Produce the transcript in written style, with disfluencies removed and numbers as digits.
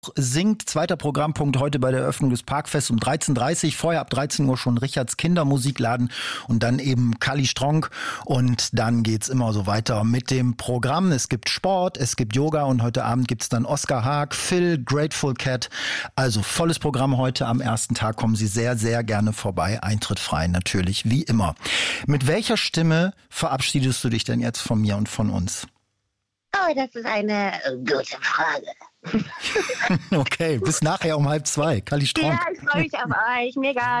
singt. Zweiter Programmpunkt heute bei der Eröffnung des Parkfests um 13:30 Uhr. Vorher ab 13 Uhr schon Richards Kindermusikladen und dann eben Kali Strong. Und dann geht's immer so weiter mit dem Programm. Es gibt Sport, es gibt Yoga und heute Abend gibt's dann Oskar Haag, Phil, Grateful Cat. Also volles Programm heute am ersten Tag. Kommen Sie sehr, sehr gerne vorbei. Eintritt frei natürlich, wie immer. Mit welcher Stimme verabschiedest du dich denn jetzt von mir und von uns? Oh, das ist eine gute Frage. Okay, bis nachher um 1:30. Kali Strong. Ja, ich freue mich auf euch. Mega.